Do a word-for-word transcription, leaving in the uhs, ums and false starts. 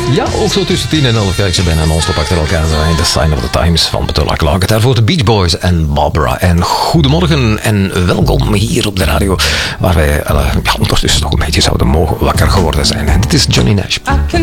Ja, ook zo tussen tien en elf. Kijk, ze bijna non-stop achter elkaar zijn. The Sign of the Times van Petula Clark. Daarvoor de Beach Boys en Barbara. En goedemorgen en welkom hier op de radio. Waar wij uh, ja, ondertussen nog een beetje zouden mogen wakker geworden zijn. En dit is Johnny Nash.